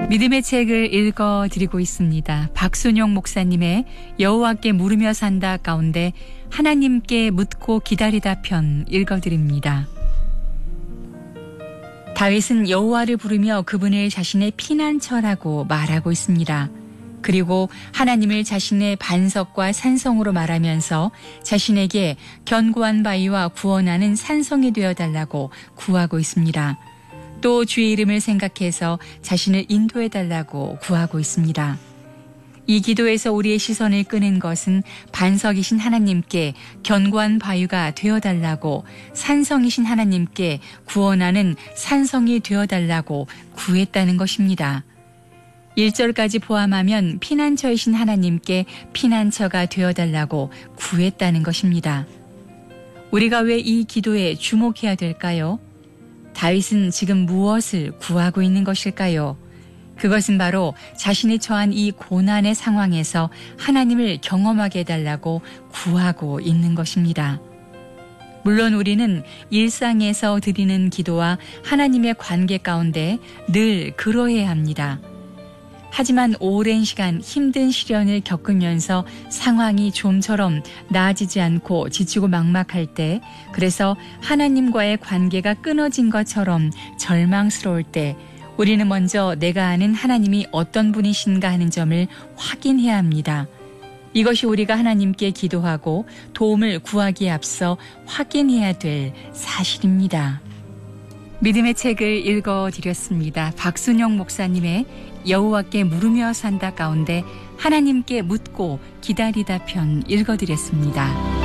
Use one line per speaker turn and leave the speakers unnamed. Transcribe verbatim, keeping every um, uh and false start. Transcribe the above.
믿음의 책을 읽어드리고 있습니다. 박순용 목사님의 여호와께 물으며 산다 가운데 하나님께 묻고 기다리다 편 읽어드립니다. 다윗은 여호와를 부르며 그분을 자신의 피난처라고 말하고 있습니다. 그리고 하나님을 자신의 반석과 산성으로 말하면서 자신에게 견고한 바위와 구원하는 산성이 되어달라고 구하고 있습니다. 또 주의 이름을 생각해서 자신을 인도해달라고 구하고 있습니다. 이 기도에서 우리의 시선을 끄는 것은 반석이신 하나님께 견고한 바위가 되어달라고, 산성이신 하나님께 구원하는 산성이 되어달라고 구했다는 것입니다. 일 절까지 포함하면 피난처이신 하나님께 피난처가 되어달라고 구했다는 것입니다. 우리가 왜 이 기도에 주목해야 될까요? 다윗은 지금 무엇을 구하고 있는 것일까요? 그것은 바로 자신이 처한 이 고난의 상황에서 하나님을 경험하게 해달라고 구하고 있는 것입니다. 물론 우리는 일상에서 드리는 기도와 하나님의 관계 가운데 늘 그러해야 합니다. 하지만 오랜 시간 힘든 시련을 겪으면서 상황이 좀처럼 나아지지 않고 지치고 막막할 때, 그래서 하나님과의 관계가 끊어진 것처럼 절망스러울 때 우리는 먼저 내가 아는 하나님이 어떤 분이신가 하는 점을 확인해야 합니다. 이것이 우리가 하나님께 기도하고 도움을 구하기에 앞서 확인해야 될 사실입니다. 믿음의 책을 읽어드렸습니다. 박순용 목사님의 여호와께 물으며 산다 가운데 하나님께 묻고 기다리다 편 읽어드렸습니다.